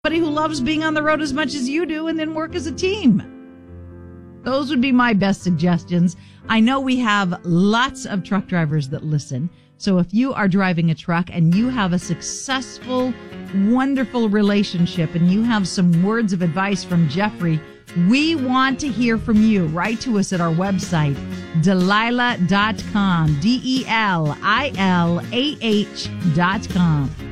Somebody who loves being on the road as much as you do and then work as a team. Those would be my best suggestions. I know we have lots of truck drivers that listen. So if you are driving a truck and you have a successful, wonderful relationship and you have some words of advice from Jeffrey, we want to hear from you. Write to us at our website, Delilah.com, DELILAH.com.